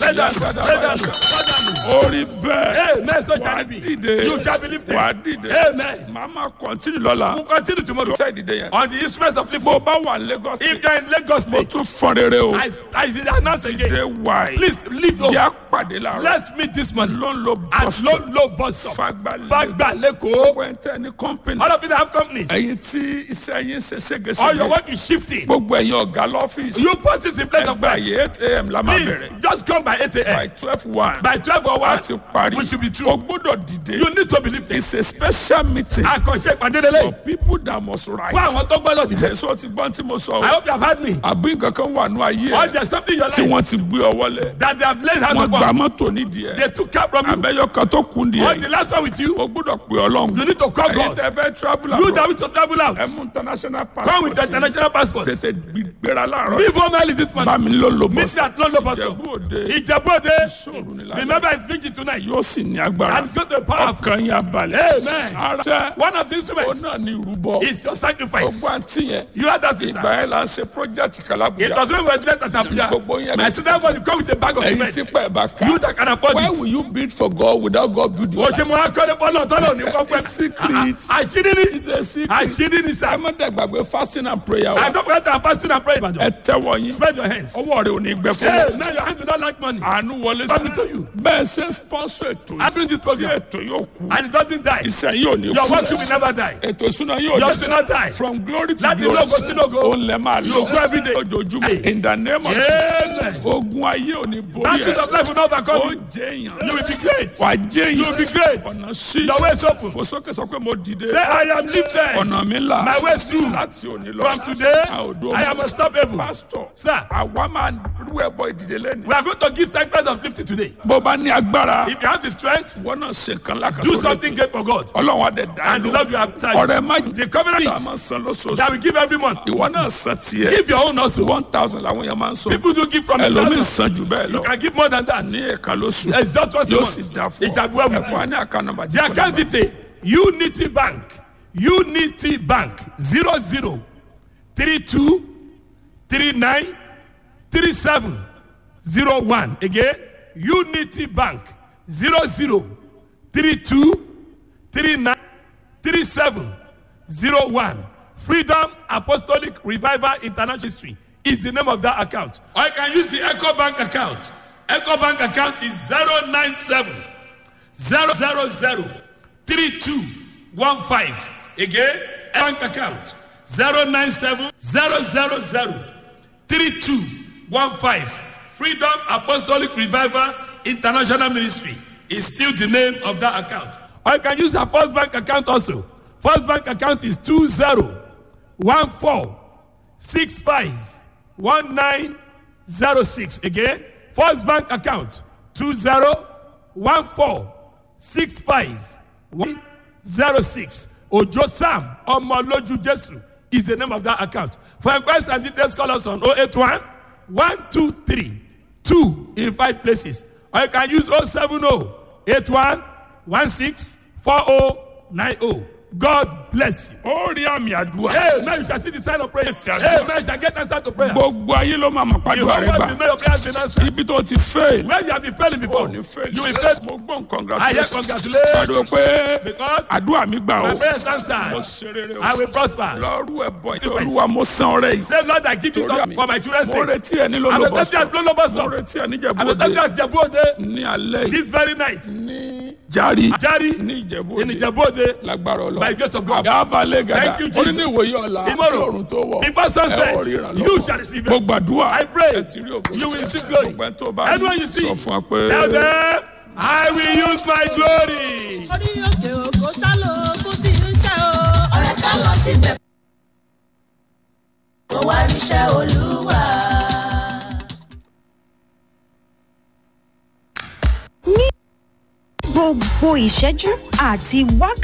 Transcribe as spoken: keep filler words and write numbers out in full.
Bẹ́ẹ̀ni, bẹ́ẹ̀ni, orí bẹ́ẹ̀ Amen. So wà shall á it be. dìde You shall be lifted. wà á dìde Amen. màá máa kọ́ntínì lọ́la We'll continue tomorrow ṣe ìdìde yẹn on the instruments of bó lifting. bá wà ní Lagos If you're in Lagos mo State, tún fọ́n rere o I, I announce again. dé wáyé Please leave home. yà pàdé láàárọ̀ Let's meet this morning ló ń lo at bus low low bus stop. Fagba Fagba Lagos Leko. wẹ́ntẹ́ ní company All of you that have companies, ẹ̀yin tí iṣẹ́ yín ṣe all your ségesège work is shifting. gbogbo ẹ̀yin ọ̀gá lọ́fíìsì You post in place of ẹgbẹ́ prayer. àyè eight a.m. la máa Please bẹ̀rẹ̀ just come by eight by a.m. twelve one By twelve or one, láti parí we should be o through. gbọ́dọ̀ dìde You need to be lifted. it's a special meeting Àkànṣe ìpàdé for lélẹ̀. people that must Fún rise àwọn tó gbọ́dọ̀ ti dé. èso ti gbọ́n tí mo sọ I o hope you have heard me. àbí nǹkan kan wà nù ayé Or ẹ̀ there's something in your tí life wọ́n ti gbé ọ wọlé that they have laid hands wọ́n gba upon. mọ́tò nídìí ẹ̀ They took care from you. abẹ́yọ kan tó kún díẹ̀ Or the last one with you, o gbọ́dọ̀ pè ọlọ́run you need to call ẹ̀yin God. tẹ́ fẹ́ travel You that abroad wish to travel out, ẹ mú international come with your passport international passport. tètè gbéra láàárọ̀ Leave home early this bá morning. mi ló lo Meet bọ́sì me at London bus stop. Ìjẹ̀bú Òde Ìjẹ̀bú Òde. sóòrù ní lálẹ́ Remember it's vigil tonight. yóò sì ní agbára And it's going to be powerful. ọkàn yín abalẹ̀ Amen. ara ṣẹ́ One of the ó instruments náà ní ìrúbọ is your sacrifice. gbogbo àǹtí yẹn You had that ìgbà sister. yẹn la ṣe project It kalabuja was when we were there at Abuja. gbogbo yẹn My sister was come with a bag of ẹ̀yin tí cement. pẹ̀ bá ká You that can afford why it. will you bid for God without God build your O life ṣe mo akọ́ni fọlọ́ tọ́lọ̀ ní kọ́kọ́. It's secret. Àṣírí ni. it's a secret Àṣírí ni ẹ sir. má dẹ̀ gbàgbé fasting and prayer wa I don't forget to fasting and pray. ẹ tẹ́wọ́ yín Spread your hands. ọwọ́ rẹ ò ní gbẹ fún Hey, mi now your hands do not like money. àánú wọlé Coming to you. bẹ́ẹ̀ ṣe ń sponsor ètò I finish this tí program. ètò yóò kú And it doesn't die. iṣẹ́ yìí ò ní Your kú worship will never die. ètò ìṣúná yóò Yours will not die. from glory to Láti glory lógo sí lógo. ó lẹ máa You lọ go every day. ojoojúmọ́ in the name of Amen. ogun ayé ò ní borí Battles of ẹ life will not ó overcome you. jẹ́ èèyàn You will be great. wà á jẹ́ You will be èèyàn great. ọ̀nà sí Your way is open. fò sókè sọ pé mo dìde Say, I am lifted. ọ̀nà mi là My way is through. láti òní lọ From today, a ò dó I am unstoppable. pastor Sir, àwa máa rú ẹbọ ìdìde lẹ́nu we are going to give sacrifice of lifting today. bó bá ní agbára If you have the strength, wọn náà ṣe nǹkan do lákàtúntò something great for God. ọlọ́run adé And the dáná Lord will have time. ọ̀rẹ́ má The covenant a máa san that lóṣooṣù we give every month. ìwọ náà san tiẹ̀ Give your own also. one thousand làwọn yẹn máa ń sọ People do give from the ẹlòmíì thousand. san jù bẹ́ẹ̀ You lọ can give more than that. ní ẹ̀ka lóṣù It's just once a yóò sì dá month. fún It shall be well ọ with ẹ̀fọ́ you. á ní àká nọ́mbà The account detail Unity Bank Unity Bank zero zero three two three nine three seven zero one again Unity Bank zero zero three two three nine three seven zero one Freedom Apostolic Revival International History is the name of that account. Or you can use the Echo Bank account. Echo Bank account is zero nine seven zero zero zero three two one five. Again, bank account zero nine seven zero zero zero three two one five. Freedom Apostolic Revival International Ministry is still the name of that account. Or you can use our First Bank account also. First Bank account is two zero one four six five one nine zero six. Again, First Bank account two zero one four six five one zero six. Ojo Sam Omoloju Jesu is the name of that account. For inquiries and details, call us on oh eight one one two three two in five places. Or you can use oh seven oh eight one one six four oh nine oh. God bless you. ó rí àmì àdúrà Amen. You shall see the sign of prayer. Amen. You shall get answer to prayer. gbogbo ayé ló máa mọ̀ You pàdúrà rẹ have gbà been made of prayers been answered. ibi tó ti fail Where you have been failing before, ò ní fail you will fail. mo gbọ́ I hear congratulations congratulations pàdé pé because àdúrà mi gbà my ó prayers mo answered. ṣe rere o I will prosper. lọ́rù ẹ̀bọ olúwa mo san ọrẹ yìí Say, Lord, I give you torí some àmì for my children's mo sake. retí ẹ nílò I'm a lọ́bọ̀ testing at Global Bus mo Stop. retí ẹ I'm a níjẹ̀bú testing òde at Jebode ní alẹ́ yìí this very night. ní jari Jari ní ìjẹ̀bú in òde Jebode lágbára by ọlọ́run grace of God. àbálẹ̀ gàdá Thank you, Jesus. ó ní ní ìwòye ọ̀la Tomorrow, ọ̀run tó wọ̀ before sunset, ẹ ò ríran you shall receive it. mo gbàdúrà I pray ẹ ti rí ògo you will receive glory. gbogbo ẹ tó bá Anyone you rí see, sọ fún wa pé tell them, I will use my glory. orí òkè òkò ṣálò ogun tí ń ṣe o. ọ̀rẹ́ ká lọ síbẹ̀ kó wá ríṣẹ́ olúwa. ní gbogbo ìṣẹ́jú àti wákàtí.